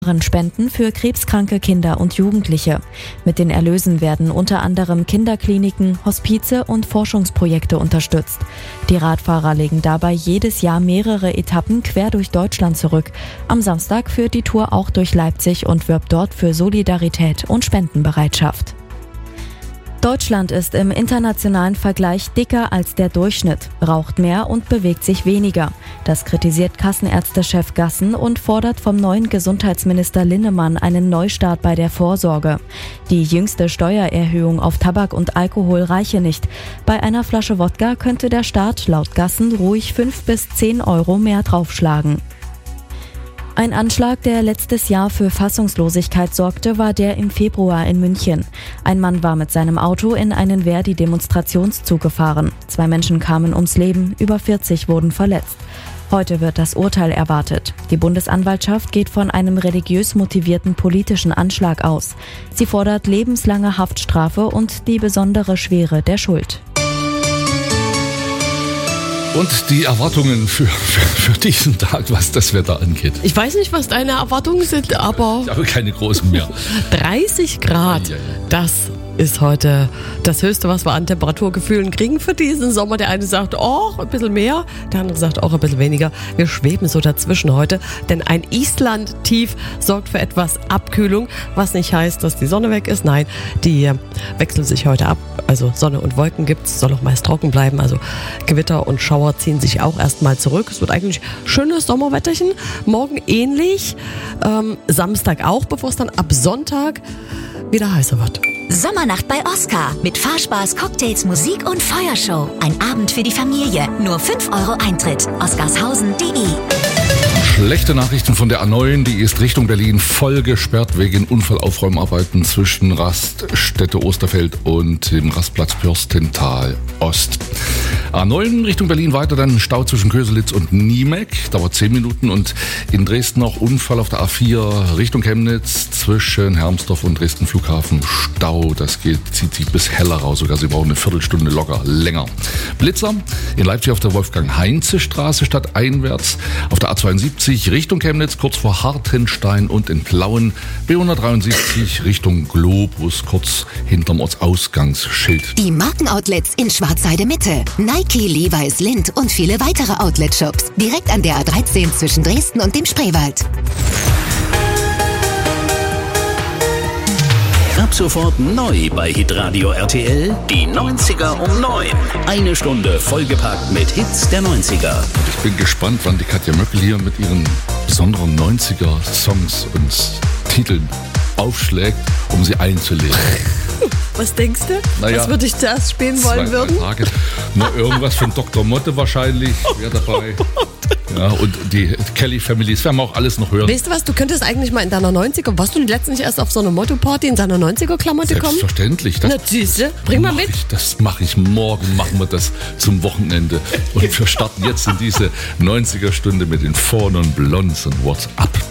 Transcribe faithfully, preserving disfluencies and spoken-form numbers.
Spenden für krebskranke Kinder und Jugendliche. Mit den Erlösen werden unter anderem Kinderkliniken, Hospize und Forschungsprojekte unterstützt. Die Radfahrer legen dabei jedes Jahr mehrere Etappen quer durch Deutschland zurück. Am Samstag führt die Tour auch durch Leipzig und wirbt dort für Solidarität und Spendenbereitschaft. Deutschland ist im internationalen Vergleich dicker als der Durchschnitt, raucht mehr und bewegt sich weniger. Das kritisiert Kassenärztechef Gassen und fordert vom neuen Gesundheitsminister Linnemann einen Neustart bei der Vorsorge. Die jüngste Steuererhöhung auf Tabak und Alkohol reiche nicht. Bei einer Flasche Wodka könnte der Staat laut Gassen ruhig fünf bis zehn Euro mehr draufschlagen. Ein Anschlag, der letztes Jahr für Fassungslosigkeit sorgte, war der im Februar in München. Ein Mann war mit seinem Auto in einen Verdi-Demonstrationszug gefahren. Zwei Menschen kamen ums Leben, über vierzig wurden verletzt. Heute wird das Urteil erwartet. Die Bundesanwaltschaft geht von einem religiös motivierten politischen Anschlag aus. Sie fordert lebenslange Haftstrafe und die besondere Schwere der Schuld. Und die Erwartungen für, für, für diesen Tag, was das Wetter angeht. Ich weiß nicht, was deine Erwartungen sind, aber... Ich habe keine großen mehr. dreißig Grad, ja, ja, ja. Das ist heute das Höchste, was wir an Temperaturgefühlen kriegen für diesen Sommer. Der eine sagt, oh, ein bisschen mehr, der andere sagt auch ein bisschen weniger. Wir schweben so dazwischen heute, denn ein Island-Tief sorgt für etwas Abkühlung, was nicht heißt, dass die Sonne weg ist. Nein, die wechseln sich heute ab. Also Sonne und Wolken gibt's, soll auch meist trocken bleiben. Also Gewitter und Schauer ziehen sich auch erstmal zurück. Es wird eigentlich schönes Sommerwetterchen. Morgen ähnlich, ähm, Samstag auch, bevor es dann ab Sonntag wieder heißer wird. Sommernacht bei Oskar mit Fahrspaß, Cocktails, Musik und Feuershow. Ein Abend für die Familie. Nur fünf Euro Eintritt. oskarshausen punkt de. Schlechte Nachrichten von der A neun, die ist Richtung Berlin voll gesperrt wegen Unfallaufräumarbeiten zwischen Raststätte Osterfeld und dem Rastplatz Fürstenthal Ost. A neun Richtung Berlin weiter, dann Stau zwischen Köselitz und Niemek, dauert zehn Minuten, und in Dresden noch Unfall auf der A vier Richtung Chemnitz zwischen Hermsdorf und Dresden Flughafen, Stau, das geht, zieht sich bis Hellerau sogar, Sie brauchen eine Viertelstunde locker länger. Blitzer in Leipzig auf der Wolfgang-Heinze-Straße stadteinwärts, auf der A zweiundsiebzig Richtung Chemnitz kurz vor Hartenstein und in Plauen, B hundertdreiundsiebzig Richtung Globus kurz hinterm Ortsausgangsschild. Die Markenoutlets in Schwarzheide Mitte, Nike, Levi's, Lindt und viele weitere Outlet-Shops direkt an der A dreizehn zwischen Dresden und dem Spreewald. Ab sofort neu bei Hitradio R T L, die neunziger um neun. Eine Stunde vollgepackt mit Hits der neunziger. Ich bin gespannt, wann die Katja Möckel hier mit ihren besonderen neunziger-Songs und Titeln aufschlägt, um sie einzulegen. Was denkst du? Naja, was würde ich zuerst spielen wollen zwei, würden? Tage. Na, irgendwas von Doktor Motte wahrscheinlich wäre dabei. Ja, und die Kelly Families werden wir auch alles noch hören. Weißt du was, du könntest eigentlich mal in deiner neunziger, warst du letztens nicht erst auf so einer Motto-Party in seiner neunziger-Klamotte kommen? Selbstverständlich. Das Na süße, bring mal mit. Ich, das mache ich morgen, machen wir das zum Wochenende. Und wir starten jetzt in diese neunziger-Stunde mit den Four Non Blondes und What's Up.